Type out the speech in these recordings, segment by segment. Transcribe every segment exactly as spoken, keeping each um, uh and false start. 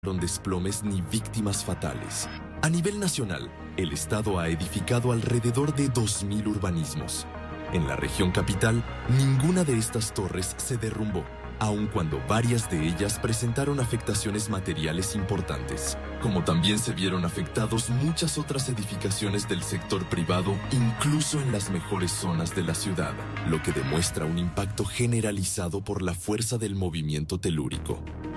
desplomes ni víctimas fatales. A nivel nacional, el Estado ha edificado alrededor de dos mil urbanismos. En la región capital, ninguna de estas torres se derrumbó, aun cuando varias de ellas presentaron afectaciones materiales importantes. Como también se vieron afectados muchas otras edificaciones del sector privado, incluso en las mejores zonas de la ciudad, lo que demuestra un impacto generalizado por la fuerza del movimiento telúrico.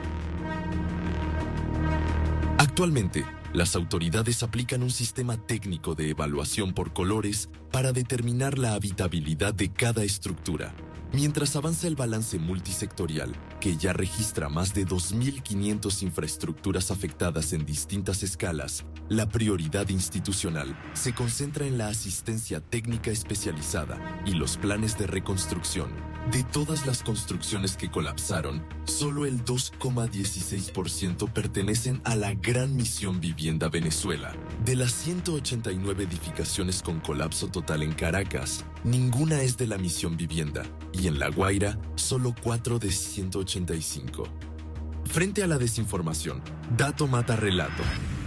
Actualmente, las autoridades aplican un sistema técnico de evaluación por colores para determinar la habitabilidad de cada estructura, mientras avanza el balance multisectorial, que ya registra más de dos mil quinientas infraestructuras afectadas en distintas escalas. La prioridad institucional se concentra en la asistencia técnica especializada y los planes de reconstrucción. De todas las construcciones que colapsaron, solo el dos coma dieciséis por ciento pertenecen a la Gran Misión Vivienda Venezuela. De las ciento ochenta y nueve edificaciones con colapso total en Caracas, ninguna es de la Misión Vivienda, y en La Guaira, solo cuatro de ciento ochenta y cinco. Frente a la desinformación, dato mata relato.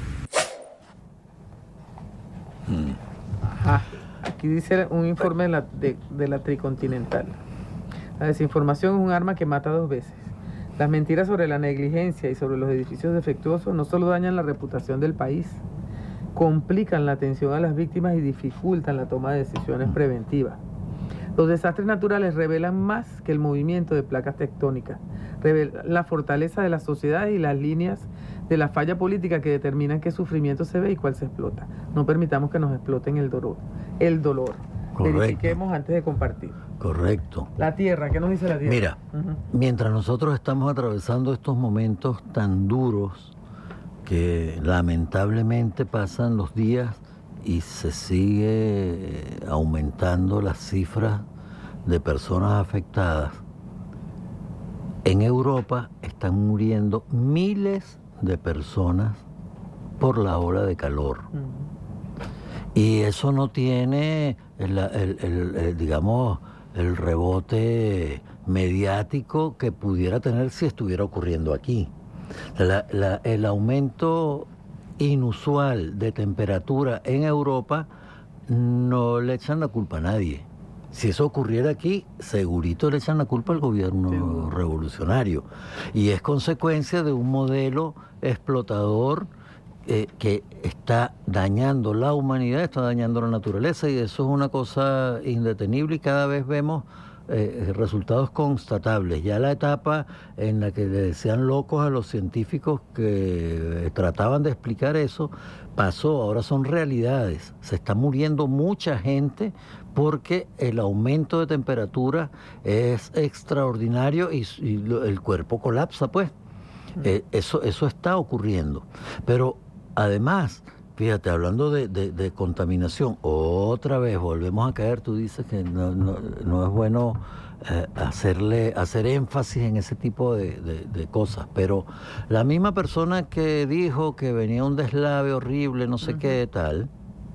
Ajá. Aquí dice un informe de la, de, de la Tricontinental. La desinformación es un arma que mata dos veces. Las mentiras sobre la negligencia y sobre los edificios defectuosos no solo dañan la reputación del país, complican la atención a las víctimas y dificultan la toma de decisiones preventivas. Los desastres naturales revelan más que el movimiento de placas tectónicas, revelan la fortaleza de las sociedades y las líneas de la falla política que determinan qué sufrimiento se ve y cuál se explota. No permitamos que nos exploten el dolor. El dolor. Correcto. Verifiquemos antes de compartir. Correcto. La tierra, ¿qué nos dice la tierra? Mira, uh-huh. mientras nosotros estamos atravesando estos momentos tan duros que lamentablemente pasan los días y se sigue aumentando las cifras de personas afectadas, en Europa están muriendo miles de personas por la ola de calor. Uh-huh. Y eso no tiene, el, el, el, el, digamos, el rebote mediático que pudiera tener si estuviera ocurriendo aquí. La, la, el aumento inusual de temperatura en Europa no le echan la culpa a nadie. Si eso ocurriera aquí, segurito le echan la culpa al gobierno sí. revolucionario. Y es consecuencia de un modelo explotador Eh, que está dañando la humanidad, está dañando la naturaleza, y eso es una cosa indetenible, y cada vez vemos eh, resultados constatables. Ya la etapa en la que le decían locos a los científicos que eh, trataban de explicar eso, pasó, ahora son realidades. Se está muriendo mucha gente porque el aumento de temperatura es extraordinario y, y lo, el cuerpo colapsa, pues. Eh, eso, eso está ocurriendo. Pero además, fíjate, hablando de, de, de contaminación, otra vez volvemos a caer. Tú dices que no, no, no es bueno eh, hacerle hacer énfasis en ese tipo de, de, de cosas, pero la misma persona que dijo que venía un deslave horrible, no sé uh-huh. qué tal,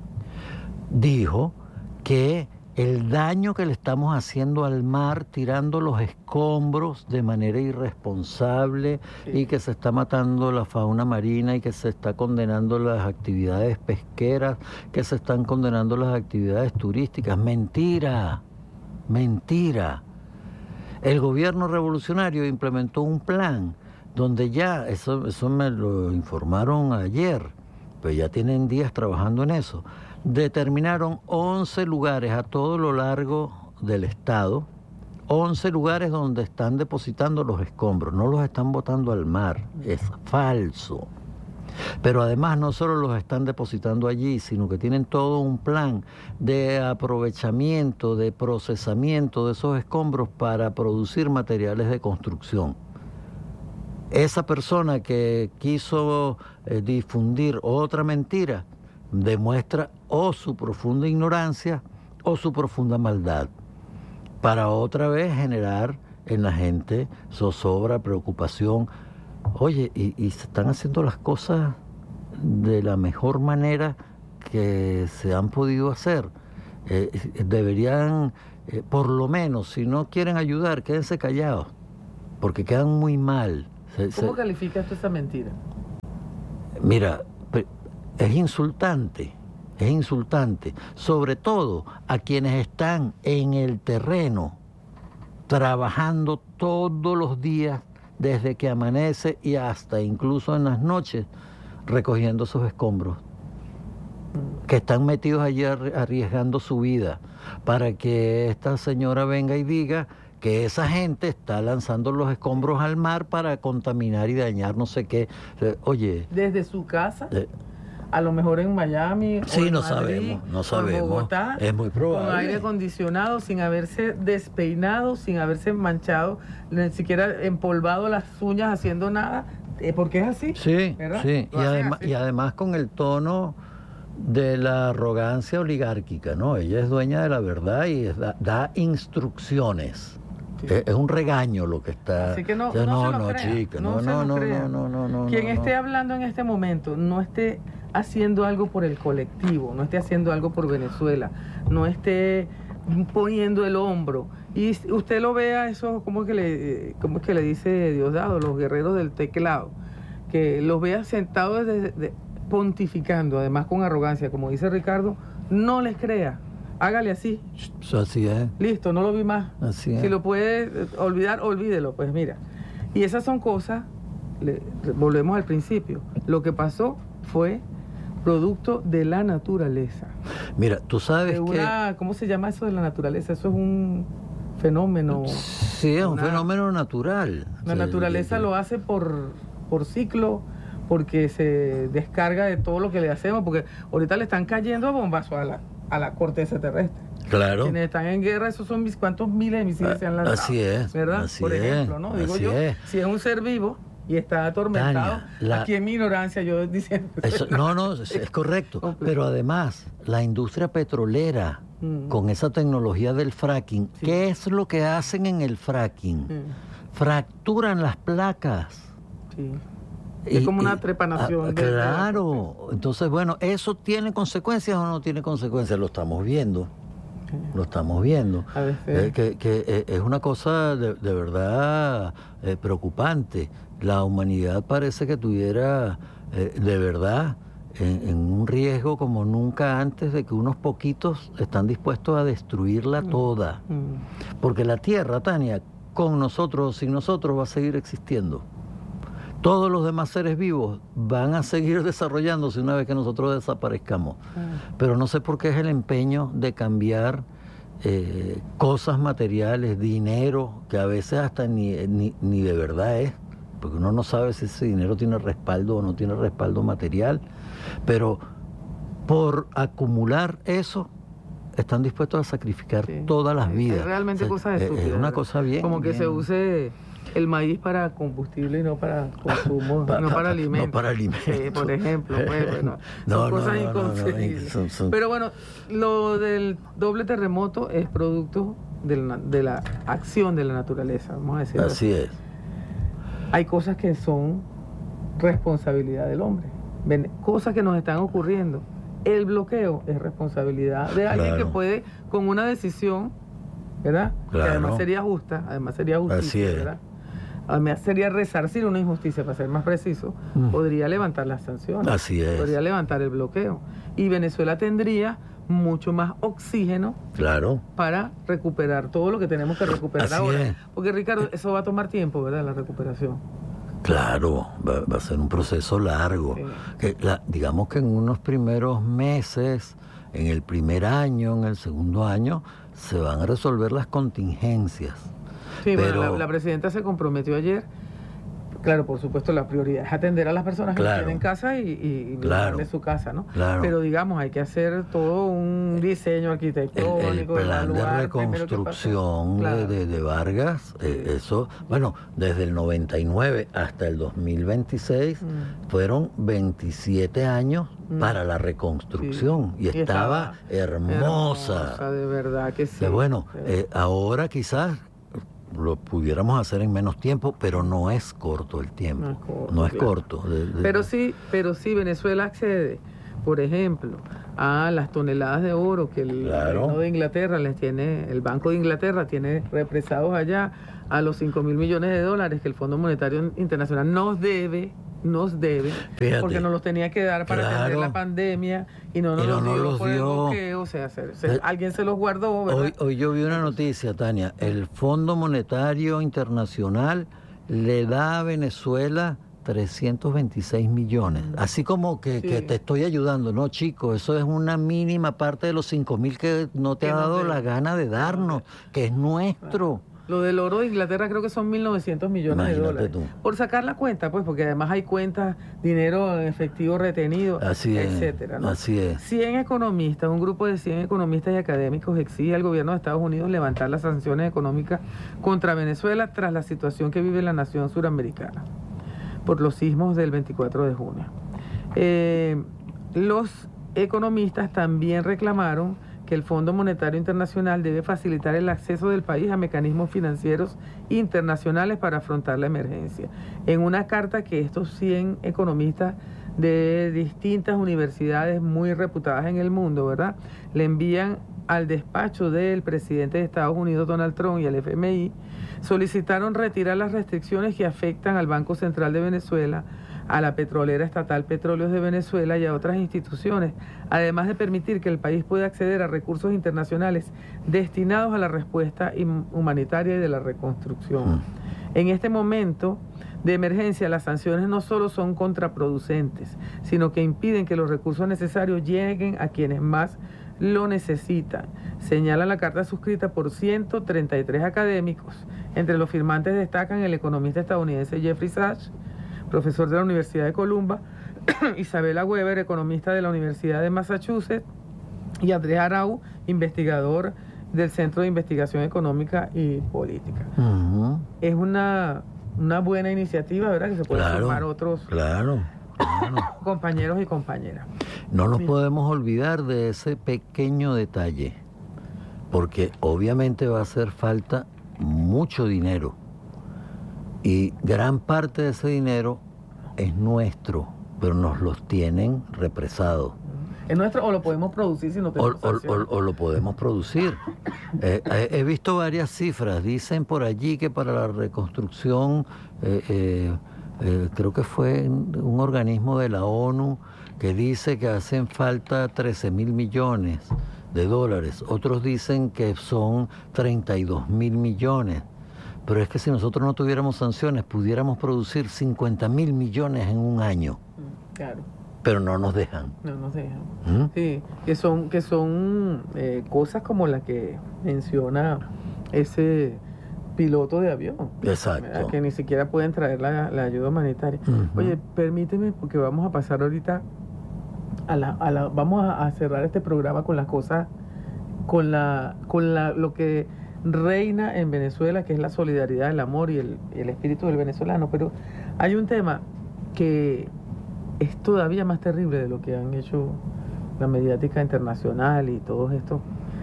dijo que el daño que le estamos haciendo al mar tirando los escombros de manera irresponsable sí. y que se está matando la fauna marina y que se está condenando las actividades pesqueras, que se están condenando las actividades turísticas. Mentira, mentira. El gobierno revolucionario implementó un plan donde ya, eso, eso me lo informaron ayer, pues ya tienen días trabajando en eso. Determinaron once lugares a todo lo largo del estado, once lugares donde están depositando los escombros, no los están botando al mar, es falso. Pero además no solo los están depositando allí, sino que tienen todo un plan de aprovechamiento, de procesamiento de esos escombros para producir materiales de construcción. Esa persona que quiso eh, difundir otra mentira demuestra o su profunda ignorancia o su profunda maldad, para otra vez generar en la gente zozobra, preocupación. Oye, y, y se están haciendo las cosas de la mejor manera que se han podido hacer. Eh, deberían, eh, por lo menos, si no quieren ayudar, quédense callados, porque quedan muy mal. Se, ¿Cómo se... calificas tú esa mentira? Mira, es insultante, es insultante, sobre todo a quienes están en el terreno, trabajando todos los días, desde que amanece y hasta incluso en las noches, recogiendo esos escombros, que están metidos allí arriesgando su vida, para que esta señora venga y diga que esa gente está lanzando los escombros al mar para contaminar y dañar no sé qué. Oye... Desde su casa... Eh, a lo mejor en Miami, sí, o en no Madrid, sabemos, no sabemos. O en Bogotá, es muy probable. Con aire acondicionado, sin haberse despeinado, sin haberse manchado, ni siquiera empolvado las uñas haciendo nada, eh, porque es así. Sí, ¿verdad? sí. Y además, así. y además con el tono de la arrogancia oligárquica, ¿no? Ella es dueña de la verdad y es, da, da instrucciones. Sí. Es, es un regaño lo que está... Así que no, o sea, no, no, no, no, chica, no, no, no, no, no, no, no. Quien no, esté no. hablando en este momento, no esté haciendo algo por el colectivo, no esté haciendo algo por Venezuela, no esté poniendo el hombro. Y usted lo vea, eso, ¿cómo es que le, cómo es que le dice Diosdado, los guerreros del teclado? Que los vea sentados desde, de, pontificando, además con arrogancia, como dice Ricardo, no les crea. Hágale así. Así es. Listo, no lo vi más. Así es. Si lo puede olvidar, olvídelo. Pues mira. Y esas son cosas, le, volvemos al principio. Lo que pasó fue producto de la naturaleza. Mira, tú sabes de una, que... ¿Cómo se llama eso de la naturaleza? Eso es un fenómeno. Sí, es un una, fenómeno natural. La sí, naturaleza sí, sí. lo hace por, por ciclo, porque se descarga de todo lo que le hacemos, porque ahorita le están cayendo a bombazos a la, a la corteza terrestre. Claro. Quienes están en guerra, esos son mis cuántos miles de misiles se han lanzado. Así es. ¿Verdad? Así por ejemplo, es, ¿no? Digo así yo, es. si es un ser vivo y está atormentado, Tania, la... aquí en mi ignorancia yo diciendo... Eso, no, no, es, es correcto. Pero además, la industria petrolera, mm. con esa tecnología del fracking, sí. ¿qué es lo que hacen en el fracking? Mm. Fracturan las placas. Sí. Y, es como una trepanación. Ah, claro. De... Entonces, bueno, ¿eso tiene consecuencias o no tiene consecuencias? Lo estamos viendo. Lo estamos viendo. A ver, sí. eh, que, que eh, es una cosa de, de verdad eh, preocupante. La humanidad parece que tuviera eh, de verdad en, en un riesgo como nunca antes, de que unos poquitos están dispuestos a destruirla mm. toda. Mm. Porque la Tierra, Tania, con nosotros o sin nosotros, va a seguir existiendo. Todos los demás seres vivos van a seguir desarrollándose una vez que nosotros desaparezcamos. Mm. Pero no sé por qué es el empeño de cambiar eh, cosas materiales, dinero, que a veces hasta ni, ni, ni de verdad es, porque uno no sabe si ese dinero tiene respaldo o no tiene respaldo material. Pero por acumular eso, están dispuestos a sacrificar sí. todas las vidas. Es realmente o sea, cosas estúpidas. Es una cosa bien. Como que bien. se use el maíz para combustible y no para consumo, pa, no pa, para alimentos. No para alimentos. Sí, por ejemplo, pues, bueno, no, son no, cosas no, inconcebibles. No, no, son, son... Pero bueno, lo del doble terremoto es producto de la, de la acción de la naturaleza, vamos a decirlo así. Así es. Hay cosas que son responsabilidad del hombre, ven, cosas que nos están ocurriendo. El bloqueo es responsabilidad de alguien claro. que puede, con una decisión, ¿verdad? Claro. Que además sería justa, además sería justicia, así es. ¿verdad? Además sería resarcir una injusticia, para ser más preciso, mm. podría levantar las sanciones. Así es. Podría levantar el bloqueo. Y Venezuela tendría mucho más oxígeno claro. para recuperar todo lo que tenemos que recuperar así ahora. Es. Porque, Ricardo, eso va a tomar tiempo, ¿verdad? La recuperación. Claro, va, va a ser un proceso largo. Sí. Que la, digamos que en unos primeros meses, en el primer año, en el segundo año, se van a resolver las contingencias. Sí, pero... bueno, la, la presidenta se comprometió ayer. Claro, por supuesto, la prioridad es atender a las personas que claro. tienen casa y, y, y claro. de su casa, ¿no? Claro. Pero digamos, hay que hacer todo un diseño arquitectónico. El, el plan evaluar, de reconstrucción claro. de, de, de Vargas, sí. eh, eso, bueno, desde el noventa y nueve hasta el dos mil veintiséis mm. fueron veintisiete años mm. para la reconstrucción sí. y, y estaba, estaba hermosa. hermosa. De verdad que sí. Que bueno, eh, ahora quizás lo pudiéramos hacer en menos tiempo, pero no es corto el tiempo. No es corto. No es claro. corto de, de... Pero sí, pero sí Venezuela accede, por ejemplo, a las toneladas de oro que el claro. Reino de Inglaterra les tiene, el Banco de Inglaterra tiene represados allá, a los cinco mil millones de dólares que el Fondo Monetario Internacional nos debe nos debe, Fíjate, porque nos los tenía que dar para claro, atender la pandemia y no nos y no los nos dio los por el dio. bloqueo, o sea, se, se, alguien se los guardó, ¿verdad? Hoy, hoy yo vi una noticia, Tania, el Fondo Monetario Internacional le da a Venezuela trescientos veintiséis millones. Así como que, Sí. que te estoy ayudando. No, chico, eso es una mínima parte de los cinco mil que no te Que ha nos dado debe. la gana de darnos, que es nuestro. Lo del oro de Inglaterra creo que son mil novecientos millones de Imagínate dólares. tú. Por sacar la cuenta, pues, porque además hay cuentas, dinero en efectivo retenido, Así es, etcétera, ¿no? así es. cien economistas, un grupo de cien economistas y académicos exige al gobierno de Estados Unidos levantar las sanciones económicas contra Venezuela tras la situación que vive la nación suramericana por los sismos del veinticuatro de junio. Eh, los economistas también reclamaron que el Fondo Monetario Internacional debe facilitar el acceso del país a mecanismos financieros internacionales para afrontar la emergencia. En una carta que estos cien economistas de distintas universidades muy reputadas en el mundo, ¿verdad?, le envían al despacho del presidente de Estados Unidos, Donald Trump, y al F M I, solicitaron retirar las restricciones que afectan al Banco Central de Venezuela, a la petrolera estatal Petróleos de Venezuela y a otras instituciones, además de permitir que el país pueda acceder a recursos internacionales destinados a la respuesta humanitaria y de la reconstrucción. Mm. En este momento de emergencia, las sanciones no solo son contraproducentes, sino que impiden que los recursos necesarios lleguen a quienes más lo necesitan, señala la carta suscrita por ciento treinta y tres académicos. Entre los firmantes destacan el economista estadounidense Jeffrey Sachs, profesor de la Universidad de Columbia, Isabella Weber, economista de la Universidad de Massachusetts, y Andrés Arau, investigador del Centro de Investigación Económica y Política. Uh-huh. Es una, una buena iniciativa, ¿verdad?, que se pueden claro, sumar otros claro, claro. compañeros y compañeras. No nos podemos olvidar de ese pequeño detalle, porque obviamente va a hacer falta mucho dinero. Y gran parte de ese dinero es nuestro, pero nos los tienen represados. ¿Es nuestro o lo podemos producir si no tenemos o, o, o, o lo podemos producir. Eh, he, he visto varias cifras. Dicen por allí que para la reconstrucción, eh, eh, eh, creo que fue un organismo de la ONU que dice que hacen falta trece mil millones de dólares. Otros dicen que son treinta y dos mil millones. Pero es que si nosotros no tuviéramos sanciones, pudiéramos producir cincuenta mil millones en un año. Claro. Pero no nos dejan. No nos dejan. ¿Mm? Sí, que son, que son eh, cosas como la que menciona ese piloto de avión. Exacto. ¿Verdad? Que ni siquiera pueden traer la, la ayuda humanitaria. Uh-huh. Oye, permíteme, porque vamos a pasar ahorita a la, a la vamos a, a cerrar este programa con las cosas, con la, con la, lo que reina en Venezuela, que es la solidaridad, el amor y el, el espíritu del venezolano. Pero hay un tema que es todavía más terrible de lo que han hecho la mediática internacional y todos estos,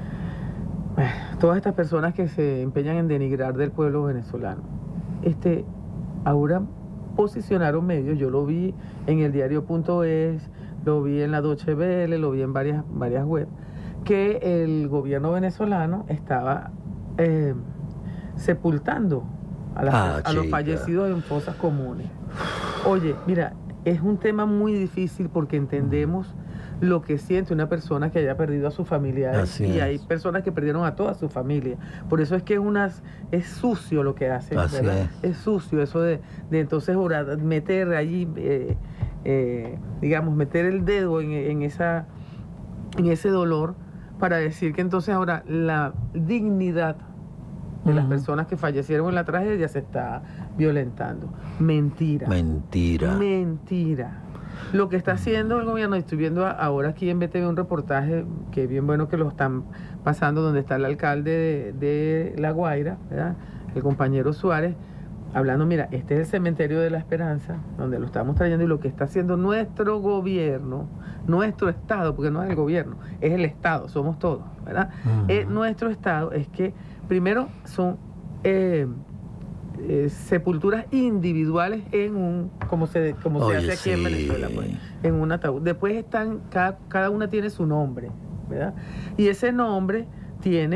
todas estas personas que se empeñan en denigrar del pueblo venezolano. Este, ahora posicionaron medios, yo lo vi en el diario punto es, lo vi en la Deutsche Welle, lo vi en varias, varias webs, que el gobierno venezolano estaba eh, sepultando a, las, ah, a los fallecidos en fosas comunes. Oye, mira, es un tema muy difícil porque entendemos lo que siente una persona que haya perdido a sus familiares. Así y es. Hay personas que perdieron a toda su familia. Por eso es que es unas es sucio lo que hacen, Así ¿verdad? Es. es sucio eso de, de entonces orar, meter allí, eh, eh, digamos, meter el dedo en, en, esa, en ese dolor para decir que entonces ahora la dignidad de uh-huh. las personas que fallecieron en la tragedia se está violentando. Mentira. Mentira. Mentira. Lo que está haciendo el gobierno, estoy viendo ahora aquí en B T V un reportaje que es bien bueno que lo están pasando, donde está el alcalde de, de La Guaira, ¿verdad?, el compañero Suárez, hablando, mira, este es el cementerio de la Esperanza, donde lo estamos trayendo, y lo que está haciendo nuestro gobierno, nuestro Estado, porque no es el gobierno, es el Estado, somos todos, ¿verdad? Uh-huh. Eh, nuestro Estado es que, primero, son eh, eh, sepulturas individuales en un, como se, como Oye, se hace aquí sí. en Venezuela, pues, en un ataúd. Después están, cada, cada una tiene su nombre, ¿verdad? Y ese nombre tiene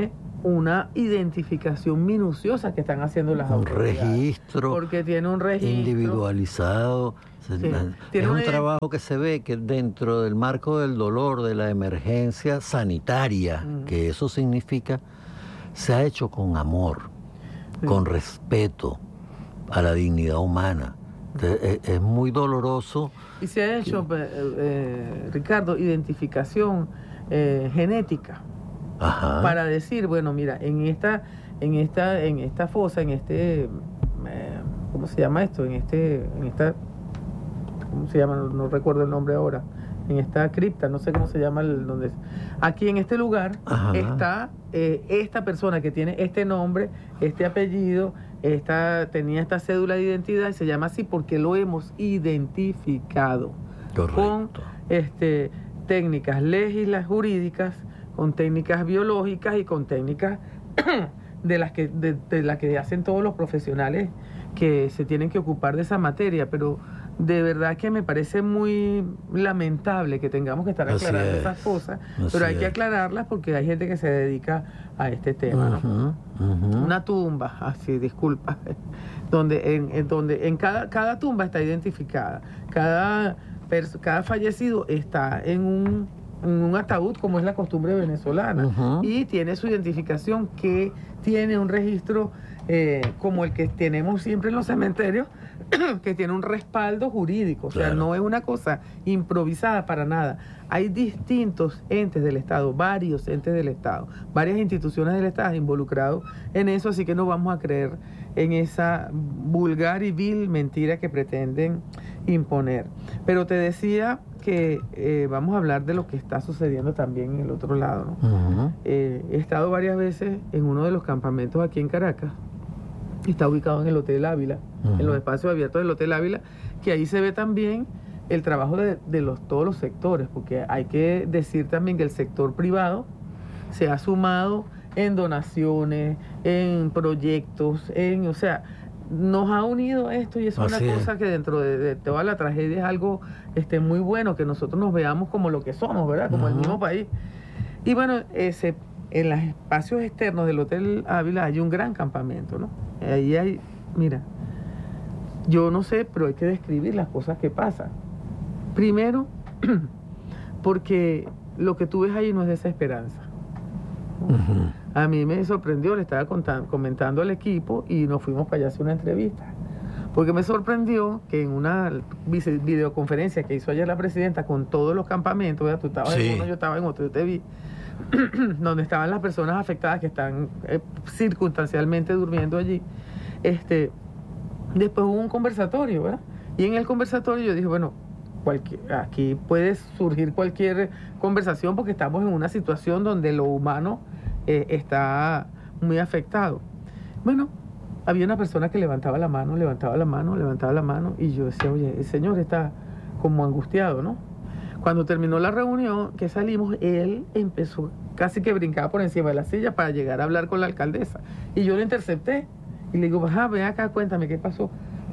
una identificación minuciosa que están haciendo las un autoridades. registro Porque tiene un registro individualizado. Sí. Es un una... trabajo que se ve que dentro del marco del dolor, de la emergencia sanitaria, mm. que eso significa, se ha hecho con amor, sí. con respeto a la dignidad humana. Es, es muy doloroso. Y se ha hecho, que... eh, Ricardo, identificación eh, genética. Ajá. Para decir, bueno, mira, en esta, en esta, en esta fosa, en este, eh, ¿cómo se llama esto? En este, en esta, ¿cómo se llama? No, no recuerdo el nombre ahora. En esta cripta, no sé cómo se llama el donde. Aquí en este lugar Ajá. está eh, esta persona que tiene este nombre, este apellido, esta tenía esta cédula de identidad y se llama así porque lo hemos identificado. Correcto. Con este técnicas legislativas jurídicas, con técnicas biológicas y con técnicas de las que de, de las que hacen todos los profesionales que se tienen que ocupar de esa materia, pero de verdad que me parece muy lamentable que tengamos que estar aclarando esas cosas, Así pero hay es. que aclararlas porque hay gente que se dedica a este tema, ¿no? Uh-huh, uh-huh. Una tumba, así, disculpa, donde en, en donde en cada cada tumba está identificada, cada cada fallecido está en un en un ataúd, como es la costumbre venezolana, uh-huh. y tiene su identificación que tiene un registro eh, como el que tenemos siempre en los cementerios, que tiene un respaldo jurídico, o sea, claro. no es una cosa improvisada para nada. Hay distintos entes del Estado, varios entes del Estado, varias instituciones del Estado involucrados en eso, así que no vamos a creer en esa vulgar y vil mentira que pretenden imponer. Pero te decía que eh, vamos a hablar de lo que está sucediendo también en el otro lado, ¿no? Uh-huh. Eh, he estado varias veces en uno de los campamentos aquí en Caracas, está ubicado en el Hotel Ávila, uh-huh. en los espacios abiertos del Hotel Ávila, que ahí se ve también el trabajo de, de los, todos los sectores, porque hay que decir también que el sector privado se ha sumado en donaciones, en proyectos, en, o sea, nos ha unido esto y es Así una cosa es. que dentro de, de toda la tragedia es algo este, muy bueno, que nosotros nos veamos como lo que somos, ¿verdad? Como uh-huh. el mismo país. Y bueno, ese, en los espacios externos del Hotel Ávila hay un gran campamento, ¿no? Ahí hay, mira, yo no sé, pero hay que describir las cosas que pasan. Primero, porque lo que tú ves ahí no es desesperanza. Uh-huh. A mí me sorprendió, le estaba contando, comentando al equipo y nos fuimos para allá a hacer una entrevista. Porque me sorprendió que en una videoconferencia que hizo ayer la presidenta con todos los campamentos, ¿verdad? Tú estabas sí. en uno, yo estaba en otro, yo te vi, donde estaban las personas afectadas que están eh, circunstancialmente durmiendo allí. Este, después hubo un conversatorio, ¿verdad? Y en el conversatorio yo dije, bueno, cualquier, aquí puede surgir cualquier conversación porque estamos en una situación donde lo humano eh, está muy afectado. Bueno, había una persona que levantaba la mano, levantaba la mano, levantaba la mano y yo decía, oye, el señor está como angustiado, ¿no? Cuando terminó la reunión, que salimos, él empezó casi que brincaba por encima de la silla para llegar a hablar con la alcaldesa. Y yo lo intercepté y le digo, ajá, ven acá, cuéntame qué pasó.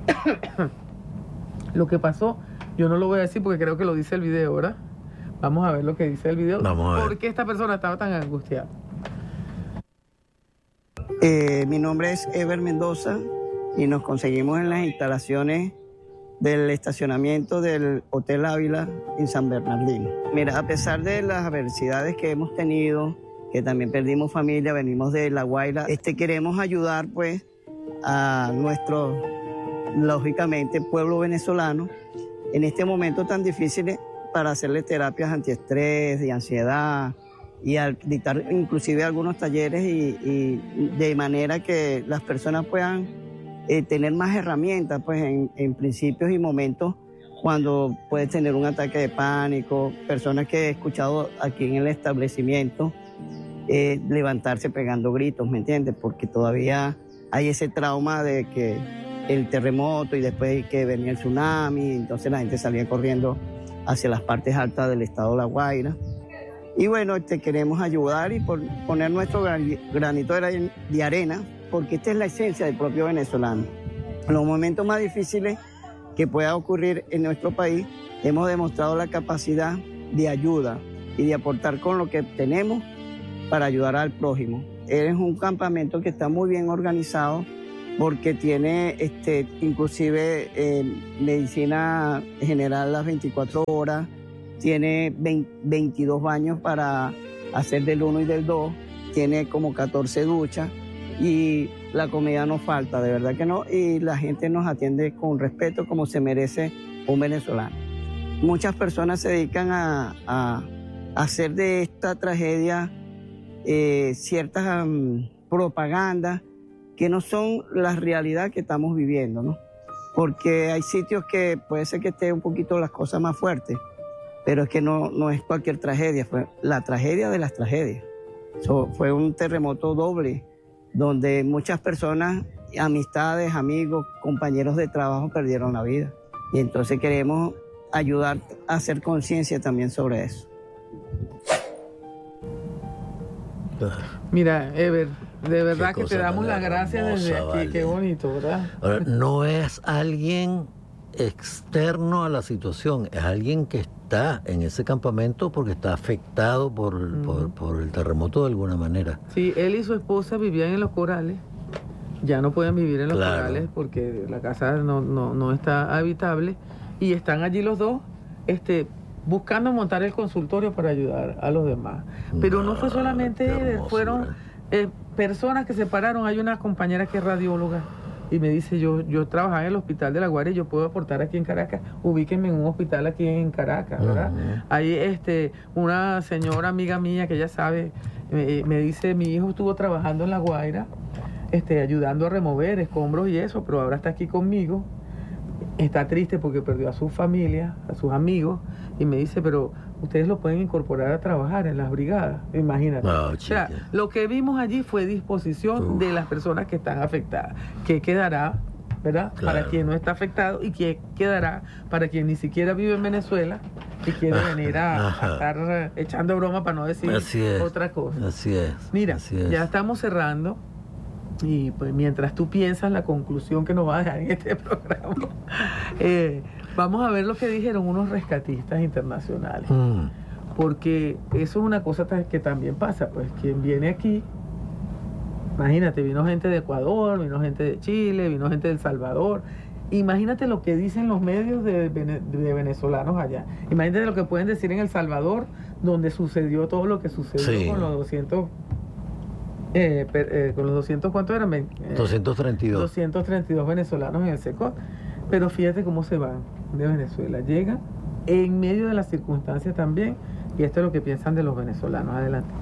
Lo que pasó, yo no lo voy a decir porque creo que lo dice el video, ¿verdad? Vamos a ver lo que dice el video. Vamos a ver. ¿Por qué esta persona estaba tan angustiada? Eh, mi nombre es Ever Mendoza y nos conseguimos en las instalaciones del estacionamiento del Hotel Ávila en San Bernardino. Mira, a pesar de las adversidades que hemos tenido, que también perdimos familia, venimos de La Guaira, este, queremos ayudar pues a nuestro, lógicamente, pueblo venezolano en este momento tan difícil para hacerle terapias antiestrés, de ansiedad, y al dictar inclusive algunos talleres y, y de manera que las personas puedan eh, tener más herramientas pues en, en principios y momentos cuando puedes tener un ataque de pánico, personas que he escuchado aquí en el establecimiento eh, levantarse pegando gritos, ¿me entiendes? Porque todavía hay ese trauma de que el terremoto y después que venía el tsunami, entonces la gente salía corriendo hacia las partes altas del estado de La Guaira. Y bueno, te queremos ayudar y por poner nuestro granito de arena, porque esta es la esencia del propio venezolano. En los momentos más difíciles que pueda ocurrir en nuestro país, hemos demostrado la capacidad de ayuda y de aportar con lo que tenemos para ayudar al prójimo. es un campamento que está muy bien organizado porque tiene este, inclusive eh, medicina general las veinticuatro horas, tiene veintidós baños para hacer del uno y del dos, tiene como catorce duchas y la comida no falta, de verdad que no, y la gente nos atiende con respeto como se merece un venezolano. Muchas personas se dedican a, a hacer de esta tragedia eh, ciertas um, propagandas que no son la realidad que estamos viviendo, ¿no? Porque hay sitios que puede ser que esté un poquito las cosas más fuertes, pero es que no, no es cualquier tragedia, fue la tragedia de las tragedias. So, fue un terremoto doble, donde muchas personas, amistades, amigos, compañeros de trabajo perdieron la vida. Y entonces queremos ayudar a hacer conciencia también sobre eso. Mira, Ever, de verdad que te damos las gracias desde aquí, vale. Qué bonito, ¿verdad? Ahora, no es alguien externo a la situación, es alguien que está en ese campamento porque está afectado por, uh-huh. por, por el terremoto de alguna manera. Sí, él y su esposa vivían en Los Corales, ya no pueden vivir en Los claro. Corales porque la casa no, no, no está habitable y están allí los dos este, buscando montar el consultorio para ayudar a los demás. Pero no, no fue solamente, fueron eh, personas que se pararon. Hay una compañera que es radióloga y me dice, yo yo trabajaba en el hospital de La Guaira y yo puedo aportar aquí en Caracas, ubíquenme en un hospital aquí en Caracas, ¿verdad? Uh-huh. Hay este, una señora amiga mía que ella sabe, me, me dice, mi hijo estuvo trabajando en La Guaira, este, ayudando a remover escombros y eso, pero ahora está aquí conmigo, está triste porque perdió a su familia, a sus amigos, y me dice, pero ustedes lo pueden incorporar a trabajar en las brigadas, imagínate. Oh, o sea, lo que vimos allí fue disposición Uf. de las personas que están afectadas. ¿Qué quedará, verdad? Claro. Para quien no está afectado y qué quedará para quien ni siquiera vive en Venezuela y quiere venir a, a estar echando broma para no decir otra cosa. Así es. Mira, así es. Ya estamos cerrando. Y pues mientras tú piensas la conclusión que nos va a dejar en este programa, eh, vamos a ver lo que dijeron unos rescatistas internacionales. Mm. Porque eso es una cosa que también pasa, pues quien viene aquí, imagínate, vino gente de Ecuador, vino gente de Chile, vino gente de El Salvador. Imagínate lo que dicen los medios de, de venezolanos allá. Imagínate lo que pueden decir en El Salvador, donde sucedió todo lo que sucedió sí. con los doscientos... Eh, per, eh, con los doscientos, ¿cuántos eran? Eh, doscientos treinta y dos. doscientos treinta y dos venezolanos en el SECOT. Pero fíjate cómo se van de Venezuela. Llegan en medio de las circunstancias también. Y esto es lo que piensan de los venezolanos. Adelante.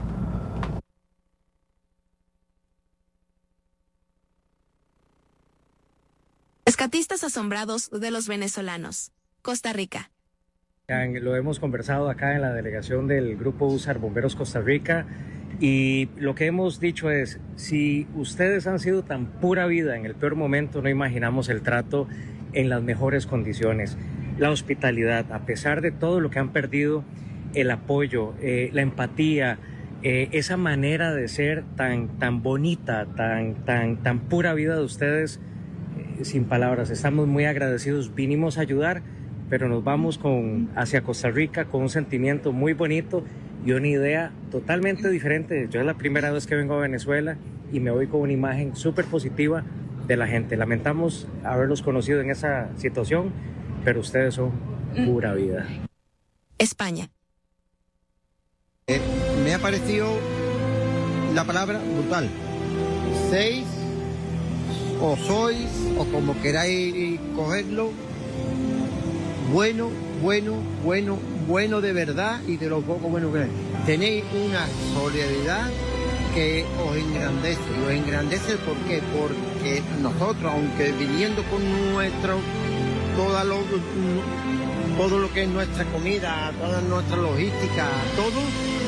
Rescatistas asombrados de los venezolanos. Costa Rica. Lo hemos conversado acá en la delegación del Grupo USAR Bomberos Costa Rica. Y lo que hemos dicho es, si ustedes han sido tan pura vida en el peor momento, no imaginamos el trato en las mejores condiciones. La hospitalidad, a pesar de todo lo que han perdido, el apoyo, eh, la empatía, eh, esa manera de ser tan, tan bonita, tan, tan, tan pura vida de ustedes, eh, sin palabras. Estamos muy agradecidos, vinimos a ayudar, pero nos vamos con, hacia Costa Rica con un sentimiento muy bonito y una idea totalmente diferente. Yo es la primera vez que vengo a Venezuela y me voy con una imagen súper positiva de la gente. Lamentamos haberlos conocido en esa situación, pero ustedes son pura vida. España. Eh, me ha parecido la palabra brutal. Seis, o sois, o como queráis cogerlo, bueno, bueno, bueno, bueno de verdad y de lo poco bueno que es. Tenéis una solidaridad que os engrandece. Y os engrandece ¿por qué? Porque nosotros, aunque viniendo con nuestro, toda lo, todo lo que es nuestra comida, toda nuestra logística, todo,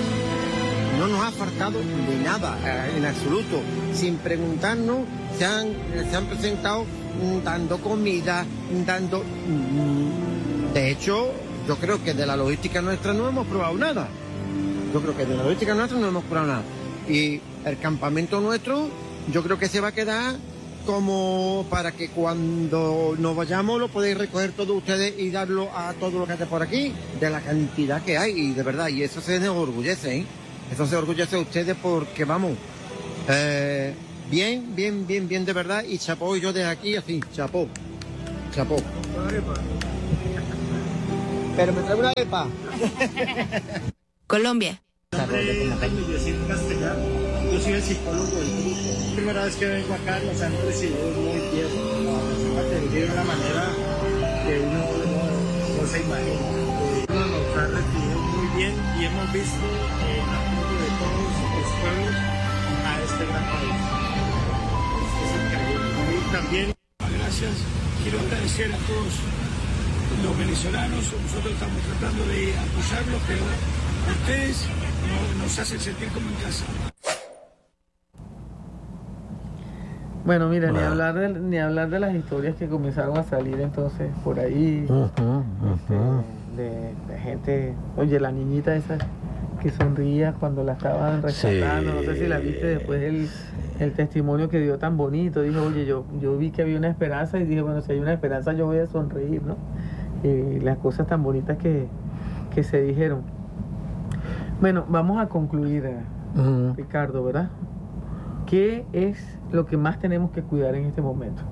no nos ha faltado de nada, en absoluto. Sin preguntarnos, se han, se han presentado dando comida, dando... De hecho, yo creo que de la logística nuestra no hemos probado nada. Yo creo que de la logística nuestra no hemos probado nada. Y el campamento nuestro, yo creo que se va a quedar como para que cuando nos vayamos lo podéis recoger todos ustedes y darlo a todo lo que esté por aquí, de la cantidad que hay, y de verdad, y eso se enorgullece, ¿eh? Eso se orgullece de ustedes porque, vamos, Eh, bien, bien, bien, bien de verdad. Y chapó, y yo desde aquí así, chapó, chapó. Pero me trae una arepa. Colombia. Yo soy el psicólogo del grupo. Primera vez que vengo acá, nos han recibido muy bien. Nos han atendido de una manera que uno no, no se imagina. Uno nos ha recibido muy bien y hemos visto el apoyo de todos los pueblos a este gran país. Es increíble. Y también, gracias. Quiero agradecer a todos los venezolanos. Nosotros estamos tratando de apoyarlos, pero ustedes no, nos hacen sentir como en casa. Bueno, mira, ni hablar de, ni hablar de las historias que comenzaron a salir entonces por ahí, Uh-huh, uh-huh. de, de gente, oye, la niñita esa que sonría cuando la estaban rescatando, Sí. no sé si la viste después el, el testimonio que dio tan bonito, dijo, oye, yo, yo vi que había una esperanza y dije, bueno, si hay una esperanza yo voy a sonreír, ¿no? Y las cosas tan bonitas que, que se dijeron. Bueno, vamos a concluir, eh, Uh-huh. Ricardo, ¿verdad? ¿Qué es lo que más tenemos que cuidar en este momento?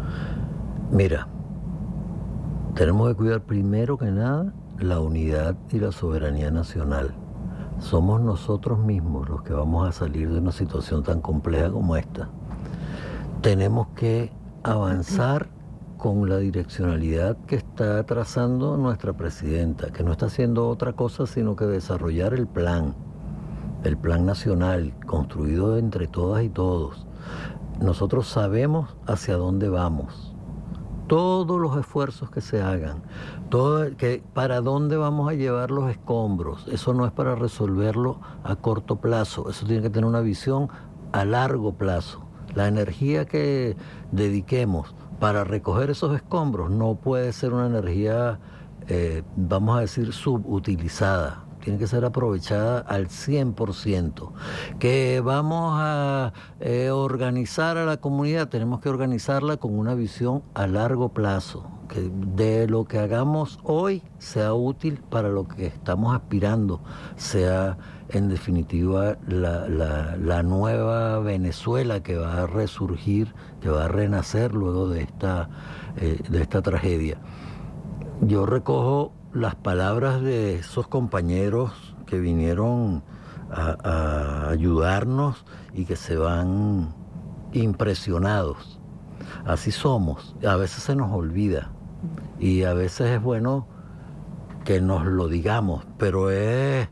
Mira, tenemos que cuidar primero que nada la unidad y la soberanía nacional. Somos nosotros mismos los que vamos a salir de una situación tan compleja como esta. Tenemos que avanzar con la direccionalidad que está trazando nuestra presidenta, que no está haciendo otra cosa sino que desarrollar el plan, el plan nacional, construido entre todas y todos. Nosotros sabemos hacia dónde vamos. Todos los esfuerzos que se hagan, todo, que, para dónde vamos a llevar los escombros, eso no es para resolverlo a corto plazo, eso tiene que tener una visión a largo plazo. La energía que dediquemos para recoger esos escombros no puede ser una energía, eh, vamos a decir, subutilizada. Tiene que ser aprovechada al cien por ciento. Que vamos a eh, organizar a la comunidad, tenemos que organizarla con una visión a largo plazo. Que de lo que hagamos hoy sea útil para lo que estamos aspirando, sea en definitiva la, la, la nueva Venezuela que va a resurgir, que va a renacer luego de esta, eh, de esta tragedia. Yo recojo las palabras de esos compañeros que vinieron a, a ayudarnos y que se van impresionados. Así somos, a veces se nos olvida y a veces es bueno que nos lo digamos, pero es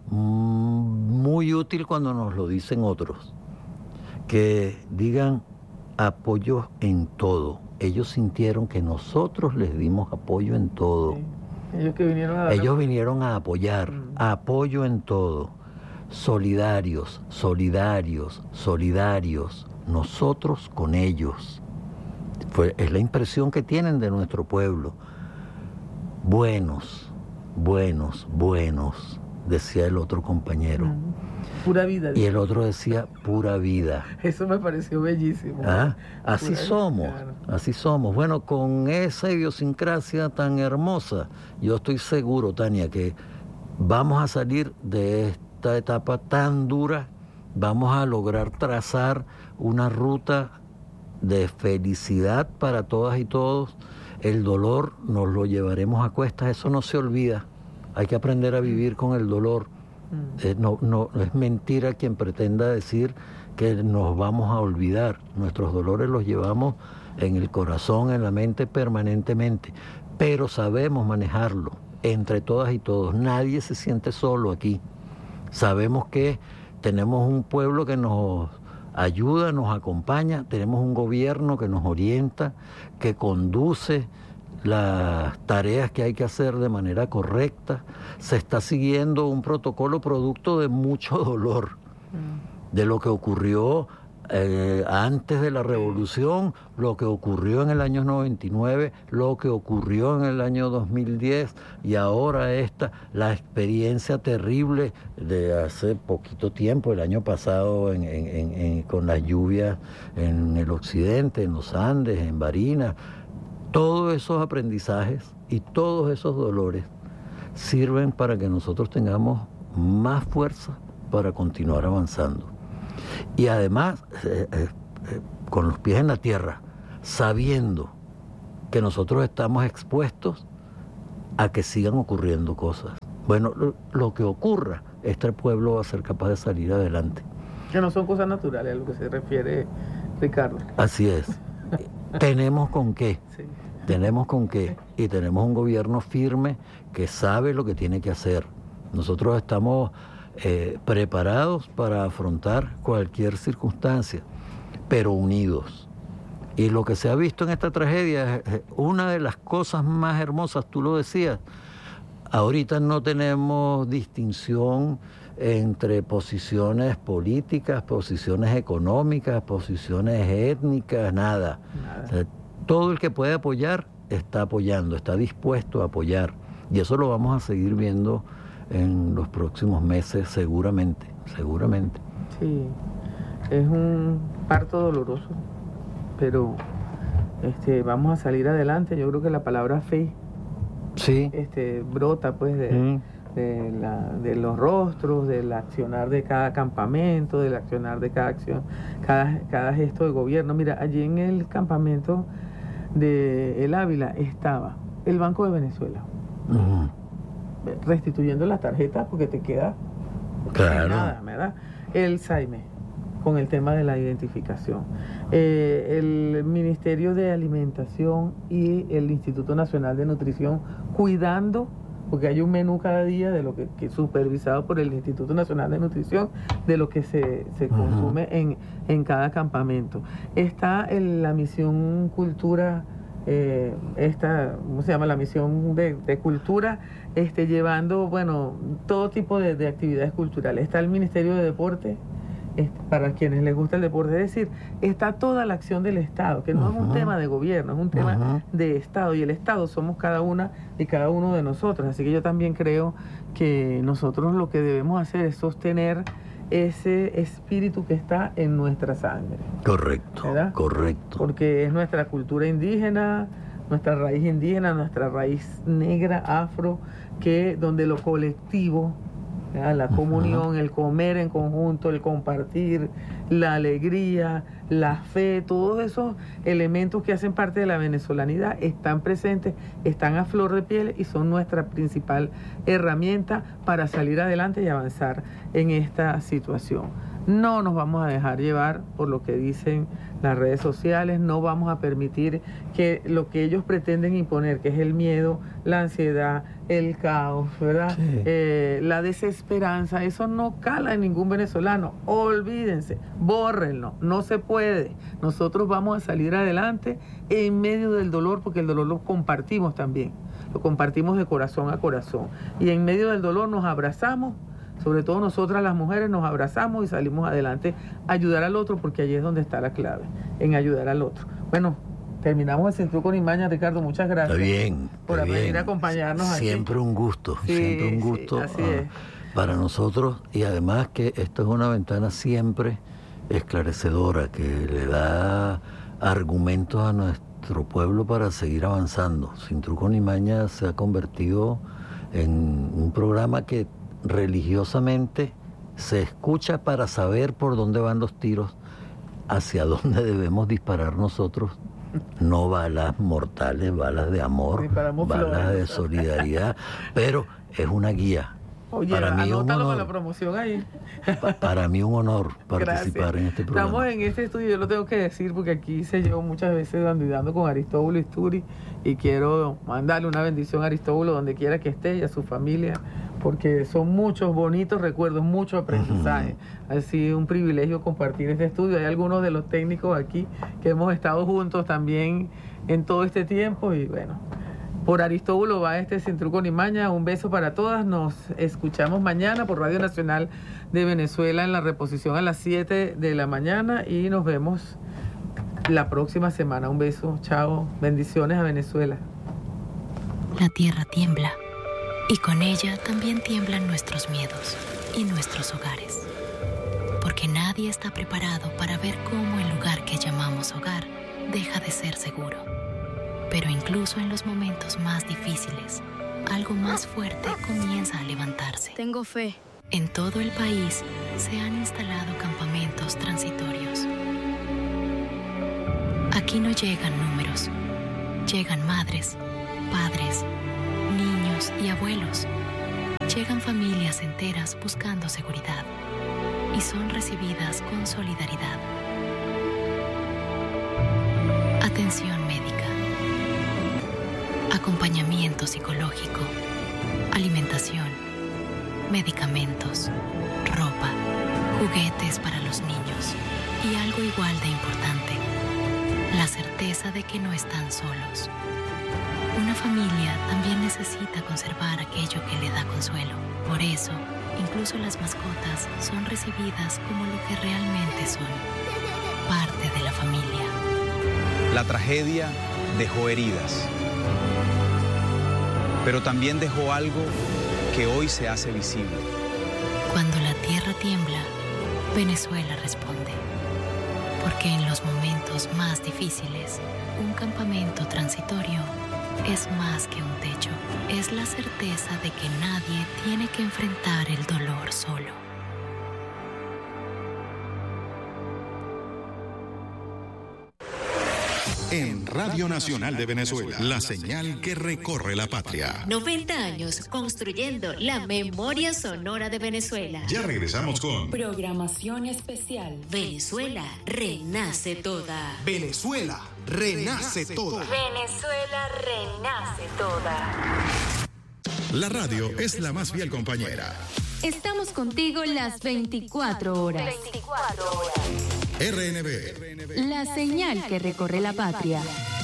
muy útil cuando nos lo dicen otros, que digan apoyo en todo. Ellos sintieron que nosotros les dimos apoyo en todo. Sí. Ellos que vinieron a dar Ellos vinieron a apoyar, mm. apoyo en todo. Solidarios, solidarios, solidarios. Nosotros con ellos. Fue, es la impresión que tienen de nuestro pueblo. Buenos, buenos, buenos, decía el otro compañero. Mm. Pura vida. Y el otro decía pura vida. Eso me pareció bellísimo. ¿Ah? Así pura somos, vida, claro. Así somos. Bueno, con esa idiosincrasia tan hermosa, yo estoy seguro, Tania, que vamos a salir de esta etapa tan dura, vamos a lograr trazar una ruta de felicidad para todas y todos. El dolor nos lo llevaremos a cuestas, eso no se olvida. Hay que aprender a vivir con el dolor. Eh, no, no, es mentira quien pretenda decir que nos vamos a olvidar. Nuestros dolores los llevamos en el corazón, en la mente permanentemente, pero sabemos manejarlo entre todas y todos. Nadie se siente solo aquí. Sabemos que tenemos un pueblo que nos ayuda, nos acompaña, tenemos un gobierno que nos orienta, que conduce las tareas que hay que hacer de manera correcta. Se está siguiendo un protocolo producto de mucho dolor, mm. de lo que ocurrió eh, antes de la revolución, lo que ocurrió en el año noventa y nueve, lo que ocurrió en el año dos mil diez y ahora esta, la experiencia terrible de hace poquito tiempo, el año pasado en, en, en, en, con las lluvias en el occidente, en los Andes, en Barinas. Todos esos aprendizajes y todos esos dolores sirven para que nosotros tengamos más fuerza para continuar avanzando. y además eh, eh, eh, con los pies en la tierra, sabiendo que nosotros estamos expuestos a que sigan ocurriendo cosas. Bueno, lo, lo que ocurra, este pueblo va a ser capaz de salir adelante. Que no son cosas naturales a lo que se refiere Ricardo. Así es. Tenemos con qué. Sí. Tenemos con qué. Y tenemos un gobierno firme que sabe lo que tiene que hacer. Nosotros estamos eh, preparados para afrontar cualquier circunstancia, pero unidos. Y lo que se ha visto en esta tragedia es una de las cosas más hermosas, tú lo decías. Ahorita no tenemos distinción entre posiciones políticas, posiciones económicas, posiciones étnicas, nada. nada. O sea, todo el que puede apoyar está apoyando, está dispuesto a apoyar. Y eso lo vamos a seguir viendo en los próximos meses seguramente, seguramente. Sí, es un parto doloroso, pero este, vamos a salir adelante. Yo creo que la palabra fe sí. este, brota pues de, mm. de, la, de los rostros, del accionar de cada campamento, del accionar de cada acción, cada, cada gesto de gobierno. Mira, allí en el campamento de El Ávila estaba el Banco de Venezuela, uh-huh. restituyendo las tarjetas porque te queda claro. nada, ¿verdad? El SAIME, con el tema de la identificación, eh, el Ministerio de Alimentación y el Instituto Nacional de Nutrición cuidando, porque hay un menú cada día de lo que, que supervisado por el Instituto Nacional de Nutrición, de lo que se, se uh-huh. consume en, en cada campamento. Está en la misión cultura, eh, esta, ¿cómo se llama? La misión de, de cultura, este, llevando, bueno, todo tipo de, de actividades culturales. Está el Ministerio de Deporte, para quienes les gusta el deporte, es decir, está toda la acción del Estado, que no uh-huh. es un tema de gobierno, es un tema uh-huh. de Estado, y el Estado somos cada una y cada uno de nosotros. Así que yo también creo que nosotros lo que debemos hacer es sostener ese espíritu que está en nuestra sangre. Correcto, ¿verdad? Correcto. Porque es nuestra cultura indígena, nuestra raíz indígena, nuestra raíz negra, afro, que donde lo colectivo, la comunión, uh-huh. el comer en conjunto, el compartir, la alegría, la fe, todos esos elementos que hacen parte de la venezolanidad están presentes, están a flor de piel y son nuestra principal herramienta para salir adelante y avanzar en esta situación. No nos vamos a dejar llevar por lo que dicen las redes sociales, no vamos a permitir que lo que ellos pretenden imponer, que es el miedo, la ansiedad, el caos, ¿verdad? Sí. Eh, la desesperanza, eso no cala en ningún venezolano. Olvídense, bórrenlo, no se puede. Nosotros vamos a salir adelante en medio del dolor, porque el dolor lo compartimos también, lo compartimos de corazón a corazón. Y en medio del dolor nos abrazamos, sobre todo nosotras las mujeres nos abrazamos y salimos adelante a ayudar al otro, porque allí es donde está la clave, en ayudar al otro. Bueno, terminamos el Sin Truco ni Maña, Ricardo, muchas gracias. Está bien, por está venir bien. a acompañarnos aquí. Siempre un gusto, sí, siempre un gusto sí, así uh, es. para nosotros, y además que esto es una ventana siempre esclarecedora, que le da argumentos a nuestro pueblo para seguir avanzando. Sin Truco ni Maña se ha convertido en un programa que religiosamente se escucha para saber por dónde van los tiros, hacia dónde debemos disparar nosotros. No balas mortales, balas de amor, balas flores. de solidaridad, pero es una guía. Oye, para mí anótalo un honor, con la promoción ahí. pa, para mí un honor participar Gracias. en este programa. Estamos en este estudio, yo lo tengo que decir porque aquí se llevo muchas veces dando y dando con Aristóbulo Isturi, y quiero mandarle una bendición a Aristóbulo donde quiera que esté y a su familia, porque son muchos bonitos recuerdos, mucho aprendizaje. Uh-huh. Ha sido un privilegio compartir este estudio. Hay algunos de los técnicos aquí que hemos estado juntos también en todo este tiempo, y bueno, por Aristóbulo va este Sin Truco ni Maña. Un beso para todas. Nos escuchamos mañana por Radio Nacional de Venezuela en la reposición a las siete de la mañana, y nos vemos la próxima semana. Un beso, chao, bendiciones a Venezuela. La tierra tiembla, y con ella también tiemblan nuestros miedos y nuestros hogares, porque nadie está preparado para ver cómo el lugar que llamamos hogar deja de ser seguro. Pero incluso en los momentos más difíciles, algo más fuerte comienza a levantarse. Tengo fe. En todo el país se han instalado campamentos transitorios. Aquí no llegan números, llegan madres, padres, niños y abuelos. Llegan familias enteras buscando seguridad y son recibidas con solidaridad. Atención médica, acompañamiento psicológico, alimentación, medicamentos, ropa, juguetes para los niños y algo igual de importante, la certeza de que no están solos. Una familia también necesita conservar aquello que le da consuelo. Por eso, incluso las mascotas son recibidas como lo que realmente son, parte de la familia. La tragedia dejó heridas, pero también dejó algo que hoy se hace visible. Cuando la tierra tiembla, Venezuela responde. Porque en los momentos más difíciles, un campamento transitorio es más que un techo. Es la certeza de que nadie tiene que enfrentar el dolor solo. En Radio Nacional de Venezuela, la señal que recorre la patria. noventa años construyendo la memoria sonora de Venezuela. Ya regresamos con programación especial. Venezuela renace toda. Venezuela renace toda. Venezuela renace toda. La radio es la más fiel compañera. Estamos contigo las veinticuatro horas. veinticuatro horas. R N B. La señal que recorre la patria.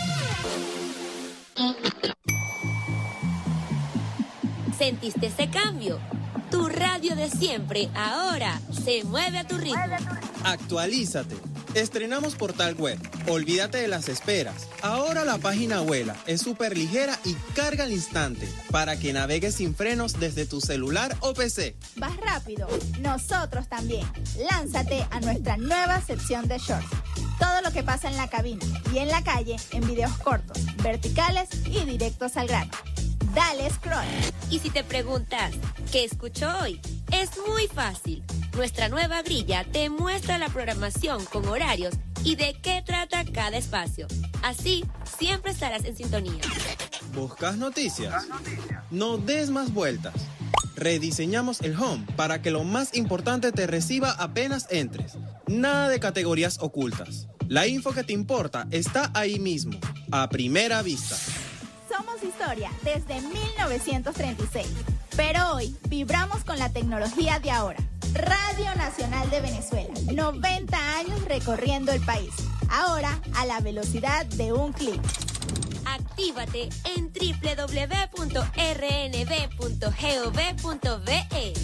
¿Sentiste ese cambio? Tu radio de siempre ahora se mueve a tu ritmo. Actualízate. Estrenamos portal web. Olvídate de las esperas. Ahora la página vuela, es súper ligera y carga al instante para que navegues sin frenos desde tu celular o P C. ¿Vas rápido? Nosotros también. Lánzate a nuestra nueva sección de shorts. Todo lo que pasa en la cabina y en la calle en videos cortos, verticales y directos al grano. Dale scroll. Y si te preguntas, ¿qué escucho hoy? Es muy fácil. Nuestra nueva grilla te muestra la programación con horarios y de qué trata cada espacio. Así, siempre estarás en sintonía. ¿Buscas noticias? No des más vueltas. Rediseñamos el home para que lo más importante te reciba apenas entres. Nada de categorías ocultas. La info que te importa está ahí mismo, a primera vista. Somos historia desde mil novecientos treinta y seis, pero hoy vibramos con la tecnología de ahora. Radio Nacional de Venezuela, noventa años recorriendo el país. Ahora a la velocidad de un clic. Actívate en doble u doble u doble u punto r n b punto gov punto b e.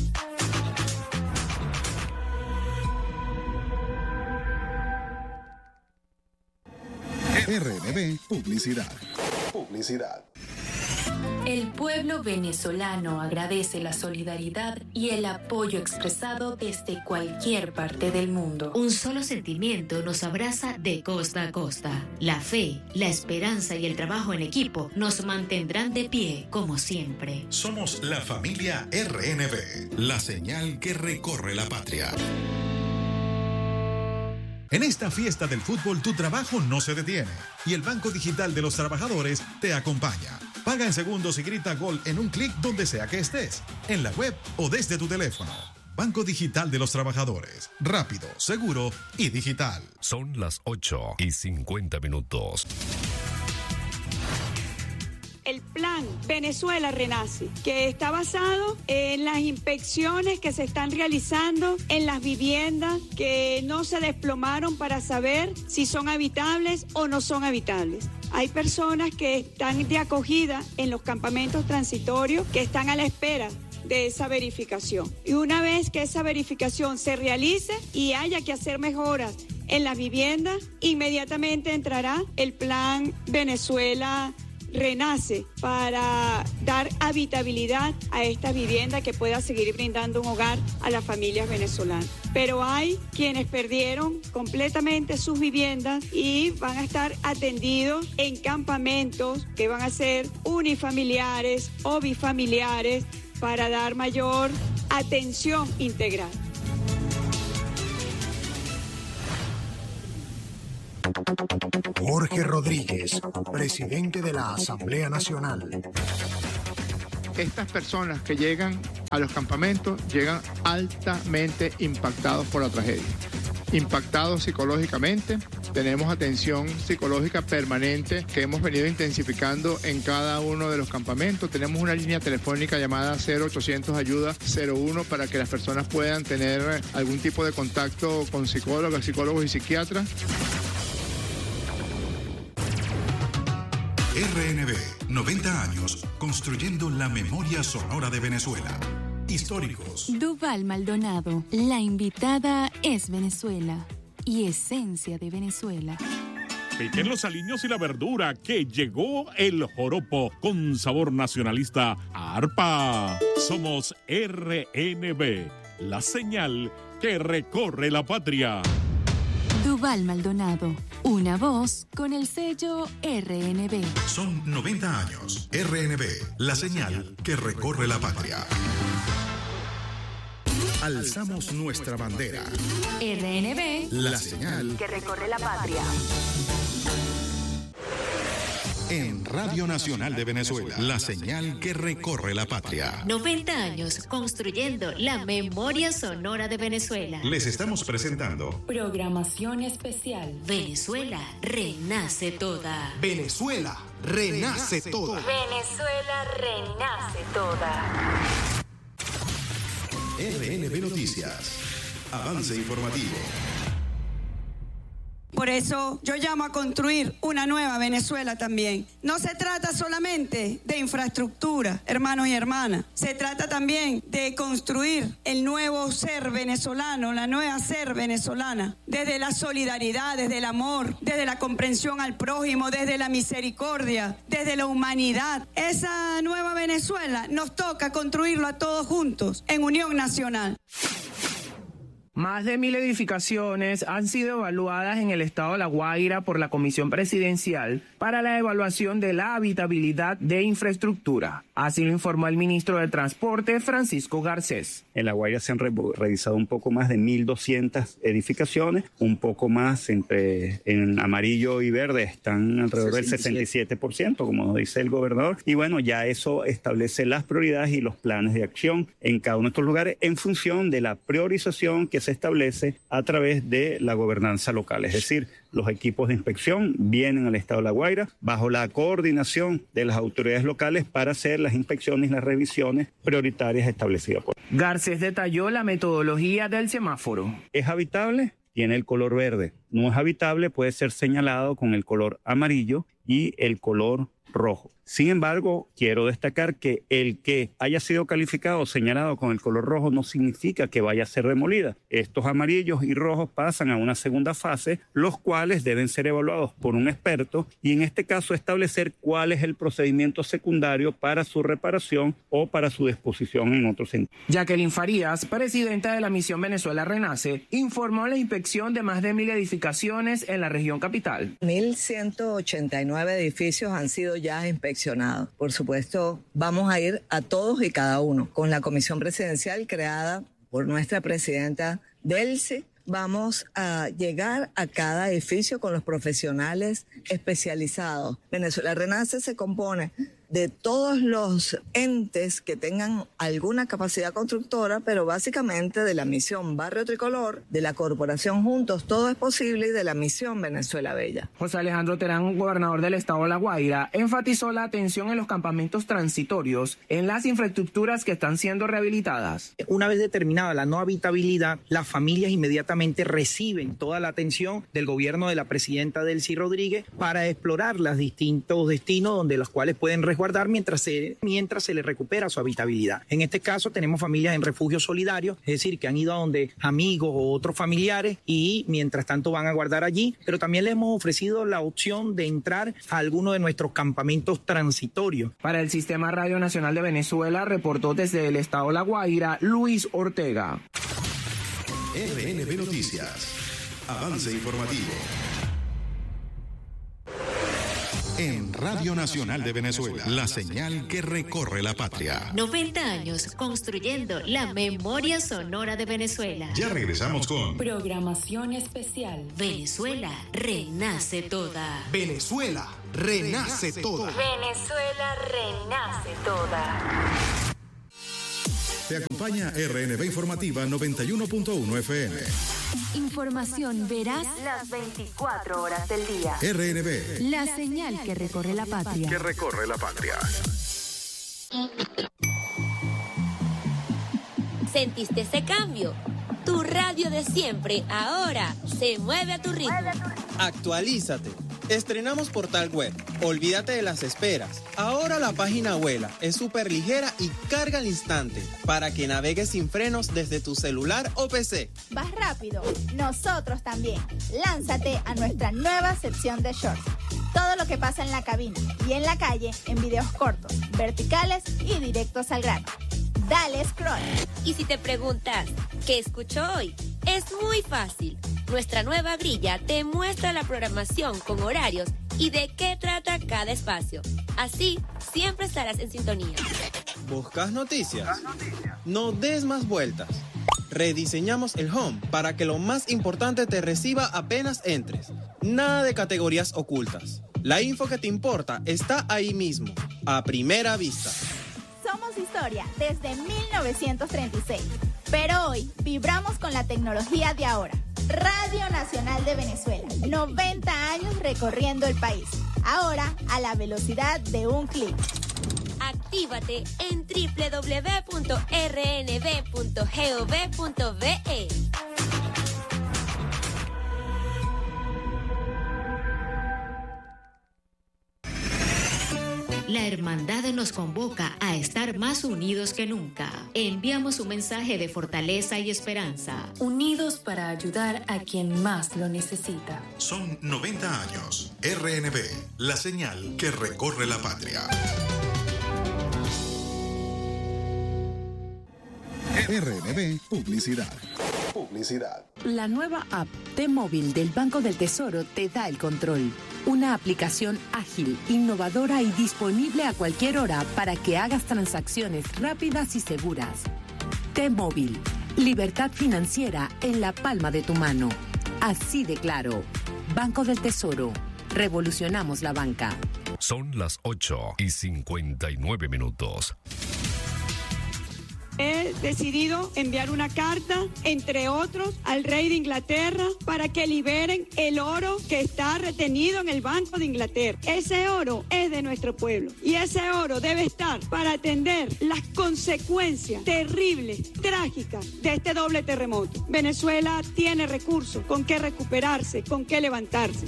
R N B Publicidad. Publicidad. El pueblo venezolano agradece la solidaridad y el apoyo expresado desde cualquier parte del mundo. Un solo sentimiento nos abraza de costa a costa. La fe, la esperanza y el trabajo en equipo nos mantendrán de pie como siempre. Somos la familia R N B, la señal que recorre la patria. En esta fiesta del fútbol tu trabajo no se detiene y el Banco Digital de los Trabajadores te acompaña. Paga en segundos y grita gol en un clic donde sea que estés, en la web o desde tu teléfono. Banco Digital de los Trabajadores. Rápido, seguro y digital. Son las ocho y cincuenta minutos. El plan Venezuela Renace, que está basado en las inspecciones que se están realizando en las viviendas que no se desplomaron para saber si son habitables o no son habitables. Hay personas que están de acogida en los campamentos transitorios que están a la espera de esa verificación. Y una vez que esa verificación se realice y haya que hacer mejoras en las viviendas, inmediatamente entrará el plan Venezuela Renace para dar habitabilidad a esta vivienda que pueda seguir brindando un hogar a las familias venezolanas. Pero hay quienes perdieron completamente sus viviendas y van a estar atendidos en campamentos que van a ser unifamiliares o bifamiliares para dar mayor atención integral. Jorge Rodríguez, presidente de la Asamblea Nacional. Estas personas que llegan a los campamentos llegan altamente impactados por la tragedia. Impactados psicológicamente, tenemos atención psicológica permanente que hemos venido intensificando en cada uno de los campamentos. Tenemos una línea telefónica llamada cero ochocientos ayuda cero uno para que las personas puedan tener algún tipo de contacto con psicólogos, psicólogos y psiquiatras. R N B, noventa años construyendo la memoria sonora de Venezuela. Históricos. Duval Maldonado, la invitada es Venezuela y esencia de Venezuela. Piquen los aliños y la verdura, que llegó el joropo con sabor nacionalista a arpa. Somos R N B, la señal que recorre la patria. Duval Maldonado, una voz con el sello R N B. Son noventa años. R N B, la señal que recorre la patria. Alzamos nuestra bandera. R N B, la señal que recorre la patria. En Radio Nacional de Venezuela, la señal que recorre la patria. noventa años construyendo la memoria sonora de Venezuela. Les estamos presentando Programación especial. Venezuela renace toda. Venezuela renace toda. Venezuela renace toda. R N B Noticias. Avance informativo. Por eso yo llamo a construir una nueva Venezuela también. No se trata solamente de infraestructura, hermanos y hermanas. Se trata también de construir el nuevo ser venezolano, la nueva ser venezolana. Desde la solidaridad, desde el amor, desde la comprensión al prójimo, desde la misericordia, desde la humanidad. Esa nueva Venezuela nos toca construirlo a todos juntos, en unión nacional. Más de mil edificaciones han sido evaluadas en el estado de La Guaira por la Comisión Presidencial para la evaluación de la habitabilidad de infraestructura. Así lo informó el ministro de Transporte, Francisco Garcés. En La Guaira se han re revisado un poco más de mil doscientas edificaciones, un poco más entre en amarillo y verde están alrededor del sesenta y siete por ciento, como dice el gobernador. Y bueno, ya eso establece las prioridades y los planes de acción en cada uno de estos lugares en función de la priorización que se se establece a través de la gobernanza local. Es decir, los equipos de inspección vienen al estado de La Guaira bajo la coordinación de las autoridades locales para hacer las inspecciones y las revisiones prioritarias establecidas por. Garcés detalló la metodología del semáforo. ¿Es habitable? Tiene el color verde. No es habitable, puede ser señalado con el color amarillo y el color rojo. Sin embargo, quiero destacar que el que haya sido calificado o señalado con el color rojo no significa que vaya a ser demolida. Estos amarillos y rojos pasan a una segunda fase, los cuales deben ser evaluados por un experto y en este caso establecer cuál es el procedimiento secundario para su reparación o para su disposición en otro sentido. Jacqueline Farías, presidenta de la misión Venezuela Renace, informó la inspección de más de mil edificaciones en la región capital. mil ciento ochenta y nueve edificios han sido ya inspeccionados. Por supuesto, vamos a ir a todos y cada uno. Con la comisión presidencial creada por nuestra presidenta Delcy, vamos a llegar a cada edificio con los profesionales especializados. Venezuela Renace se compone de todos los entes que tengan alguna capacidad constructora, pero básicamente de la misión Barrio Tricolor, de la Corporación Juntos Todo es Posible y de la misión Venezuela Bella. José Alejandro Terán, gobernador del estado de La Guaira, enfatizó la atención en los campamentos transitorios, en las infraestructuras que están siendo rehabilitadas. Una vez determinada la no habitabilidad, las familias inmediatamente reciben toda la atención del gobierno de la presidenta Delcy Rodríguez para explorar los distintos destinos donde los cuales pueden guardar mientras se, mientras se le recupera su habitabilidad. En este caso tenemos familias en refugio solidario, es decir, que han ido a donde amigos o otros familiares y mientras tanto van a guardar allí, pero también les hemos ofrecido la opción de entrar a alguno de nuestros campamentos transitorios. Para el Sistema Radio Nacional de Venezuela, reportó desde el estado de La Guaira, Luis Ortega. R N B Noticias. Avance informativo. En Radio Nacional de Venezuela, la señal que recorre la patria. noventa años construyendo la memoria sonora de Venezuela. Ya regresamos con Programación especial. Venezuela renace toda. Venezuela renace toda. Venezuela renace toda. Te acompaña R N B Informativa noventa y uno punto uno F M. Información veraz las veinticuatro horas del día. R N B. La señal que recorre la patria. Que recorre la patria. ¿Sentiste ese cambio? Tu radio de siempre ahora se mueve a tu ritmo. Actualízate. Estrenamos portal web. Olvídate de las esperas. Ahora la página vuela, es súper ligera y carga al instante para que navegues sin frenos desde tu celular o P C. ¿Vas rápido? Nosotros también. Lánzate a nuestra nueva sección de shorts. Todo lo que pasa en la cabina y en la calle en videos cortos, verticales y directos al grano. Dale scroll. Y si te preguntas, ¿qué escucho hoy? Es muy fácil. Nuestra nueva grilla te muestra la programación con horarios y de qué trata cada espacio. Así, siempre estarás en sintonía. ¿Buscas noticias? No des más vueltas. Rediseñamos el home para que lo más importante te reciba apenas entres. Nada de categorías ocultas. La info que te importa está ahí mismo, a primera vista. Somos historia desde mil novecientos treinta y seis, pero hoy vibramos con la tecnología de ahora. Radio Nacional de Venezuela, noventa años recorriendo el país, ahora a la velocidad de un clic. Actívate en doble u doble u doble u punto r n b punto gov punto v e. La hermandad nos convoca a estar más unidos que nunca. Enviamos un mensaje de fortaleza y esperanza. Unidos para ayudar a quien más lo necesita. Son noventa años. R N B, la señal que recorre la patria. R N B Publicidad. Publicidad. La nueva app T-Móvil del Banco del Tesoro te da el control. Una aplicación ágil, innovadora y disponible a cualquier hora para que hagas transacciones rápidas y seguras. T-Móvil. Libertad financiera en la palma de tu mano. Así de claro. Banco del Tesoro. Revolucionamos la banca. Son las ocho y cincuenta y nueve minutos. He decidido enviar una carta, entre otros, al rey de Inglaterra para que liberen el oro que está retenido en el Banco de Inglaterra. Ese oro es de nuestro pueblo y ese oro debe estar para atender las consecuencias terribles, trágicas de este doble terremoto. Venezuela tiene recursos con qué recuperarse, con qué levantarse.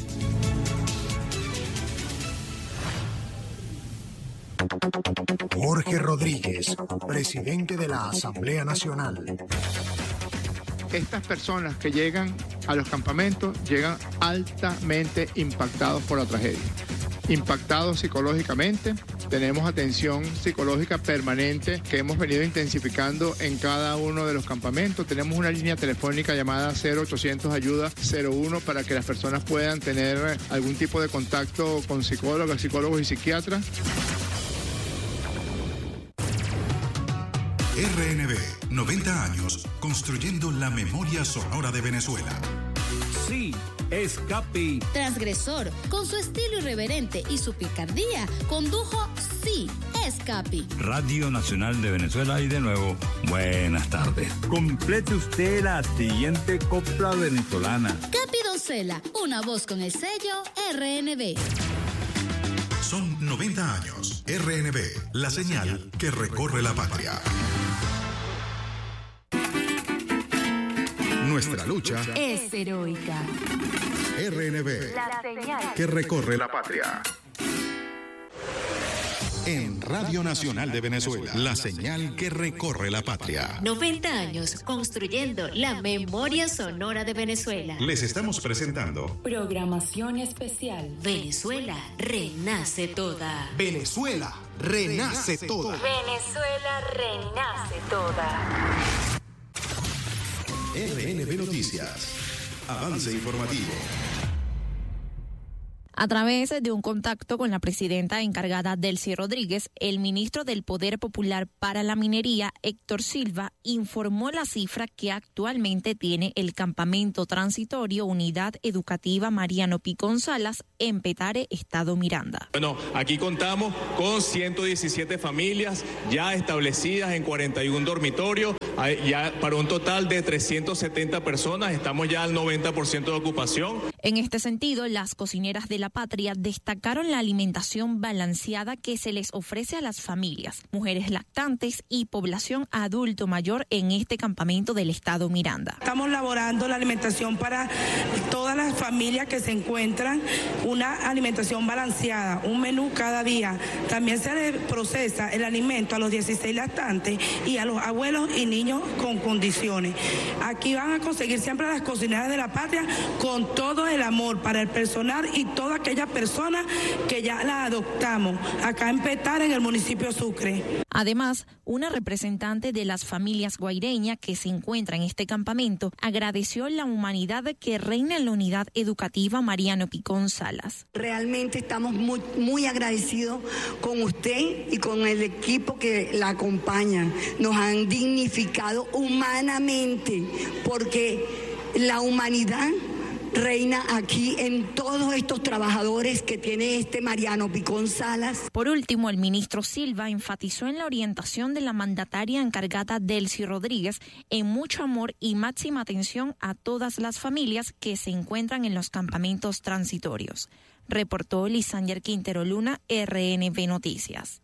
Jorge Rodríguez, presidente de la Asamblea Nacional. Estas personas que llegan a los campamentos llegan altamente impactados por la tragedia. Impactados psicológicamente. Tenemos atención psicológica permanente que hemos venido intensificando en cada uno de los campamentos. Tenemos una línea telefónica llamada cero ochocientos ayuda cero uno para que las personas puedan tener algún tipo de contacto con psicólogos, psicólogos y psiquiatras. R N B, noventa años construyendo la memoria sonora de Venezuela. Sí, es Capi. Transgresor, con su estilo irreverente y su picardía, condujo Sí, es Capi. Radio Nacional de Venezuela y de nuevo, buenas tardes. Complete usted la siguiente copla venezolana. Capi Doncella, una voz con el sello R N B. Son noventa años. R N B, la señal que recorre la patria. Nuestra lucha es heroica. R N B, La señal que recorre la patria. En Radio Nacional de Venezuela, la señal que recorre la patria. noventa años construyendo la memoria sonora de Venezuela. Les estamos presentando Programación especial. Venezuela renace toda. Venezuela renace toda. Venezuela renace toda. R N B Noticias. Avance informativo. A través de un contacto con la presidenta encargada Delcy Rodríguez, el ministro del Poder Popular para la Minería, Héctor Silva, informó la cifra que actualmente tiene el campamento transitorio Unidad Educativa Mariano Picón Salas en Petare, Estado Miranda. Bueno, aquí contamos con ciento diecisiete familias ya establecidas en cuarenta y uno dormitorios, ya para un total de trescientas setenta personas, estamos ya al noventa por ciento de ocupación. En este sentido, las cocineras de la patria destacaron la alimentación balanceada que se les ofrece a las familias, mujeres lactantes y población adulto mayor en este campamento del Estado Miranda. Estamos elaborando la alimentación para todas las familias que se encuentran, una alimentación balanceada, un menú cada día. También se les procesa el alimento a los dieciséis lactantes y a los abuelos y niños con condiciones. Aquí van a conseguir siempre las cocineras de la patria con todo el amor para el personal y todas aquellas personas que ya la adoptamos acá en Petare, en el municipio Sucre. Además, una representante de las familias guaireñas que se encuentra en este campamento agradeció la humanidad que reina en la unidad educativa Mariano Picón Salas. Realmente estamos muy, muy agradecidos con usted y con el equipo que la acompaña. Nos han dignificado humanamente porque la humanidad reina aquí en todos estos trabajadores que tiene este Mariano Picón Salas. Por último, el ministro Silva enfatizó en la orientación de la mandataria encargada Delcy Rodríguez en mucho amor y máxima atención a todas las familias que se encuentran en los campamentos transitorios. Reportó Lisander Quintero Luna, R N B Noticias.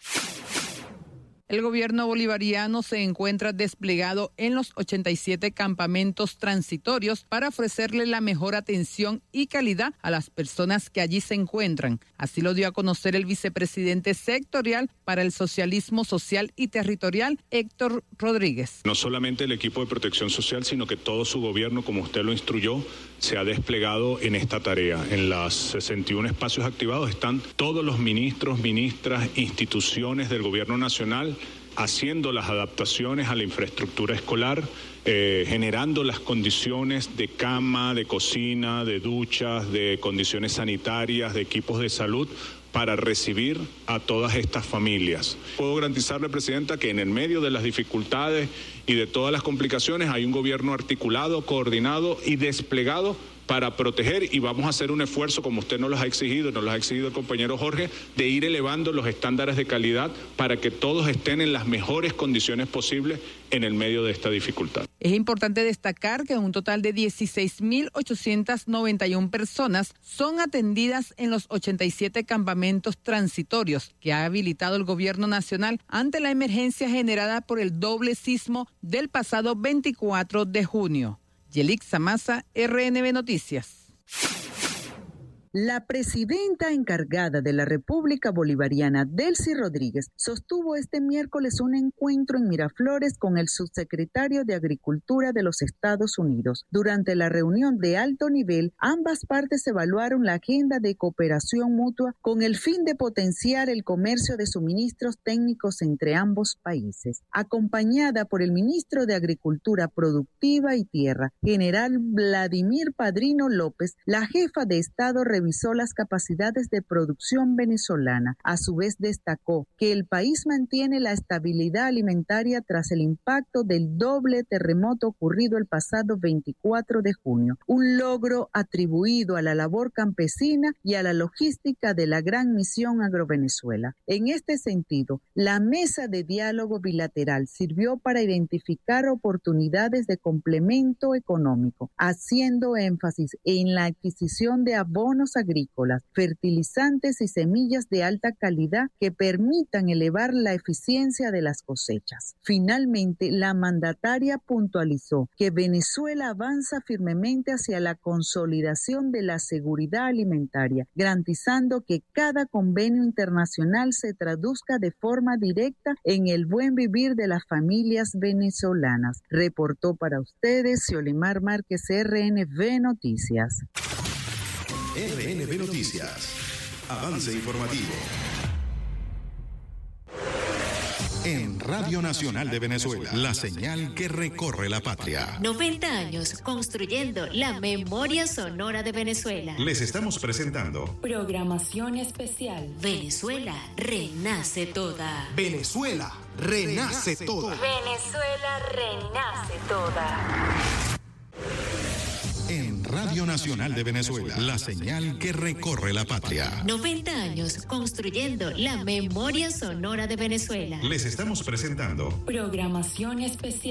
El gobierno bolivariano se encuentra desplegado en los ochenta y siete campamentos transitorios para ofrecerle la mejor atención y calidad a las personas que allí se encuentran. Así lo dio a conocer el vicepresidente sectorial para el socialismo social y territorial, Héctor Rodríguez. No solamente el equipo de protección social, sino que todo su gobierno, como usted lo instruyó, se ha desplegado en esta tarea. En los sesenta y uno espacios activados están todos los ministros, ministras, instituciones del gobierno nacional haciendo las adaptaciones a la infraestructura escolar, eh, generando las condiciones de cama, de cocina, de duchas, de condiciones sanitarias, de equipos de salud para recibir a todas estas familias. Puedo garantizarle, Presidenta, que en el medio de las dificultades y de todas las complicaciones hay un gobierno articulado, coordinado y desplegado para proteger, y vamos a hacer un esfuerzo, como usted nos lo ha exigido, nos lo ha exigido el compañero Jorge, de ir elevando los estándares de calidad para que todos estén en las mejores condiciones posibles en el medio de esta dificultad. Es importante destacar que un total de dieciséis mil ochocientas noventa y una personas son atendidas en los ochenta y siete campamentos transitorios que ha habilitado el gobierno nacional ante la emergencia generada por el doble sismo del pasado veinticuatro de junio. Yelixa Maza, R N B Noticias. La presidenta encargada de la República Bolivariana, Delcy Rodríguez, sostuvo este miércoles un encuentro en Miraflores con el subsecretario de Agricultura de los Estados Unidos. Durante la reunión de alto nivel, ambas partes evaluaron la agenda de cooperación mutua con el fin de potenciar el comercio de suministros técnicos entre ambos países. Acompañada por el ministro de Agricultura Productiva y Tierra, general Vladimir Padrino López, la jefa de Estado revisó las capacidades de producción venezolana. A su vez destacó que el país mantiene la estabilidad alimentaria tras el impacto del doble terremoto ocurrido el pasado veinticuatro de junio, un logro atribuido a la labor campesina y a la logística de la Gran Misión Agrovenezuela. En este sentido, la mesa de diálogo bilateral sirvió para identificar oportunidades de complemento económico, haciendo énfasis en la adquisición de abonos agrícolas, fertilizantes y semillas de alta calidad que permitan elevar la eficiencia de las cosechas. Finalmente, la mandataria puntualizó que Venezuela avanza firmemente hacia la consolidación de la seguridad alimentaria, garantizando que cada convenio internacional se traduzca de forma directa en el buen vivir de las familias venezolanas. Reportó para ustedes Xiolimar Márquez, R N B Noticias. R N B Noticias. Avance informativo. En Radio Nacional de Venezuela, la señal que recorre la patria. noventa años construyendo la memoria sonora de Venezuela. Les estamos presentando Programación especial. Venezuela renace toda. Venezuela renace toda. Venezuela renace toda. en Radio Nacional de Venezuela, la señal que recorre la patria. noventa años construyendo la memoria sonora de Venezuela. Les estamos presentando Programación especial.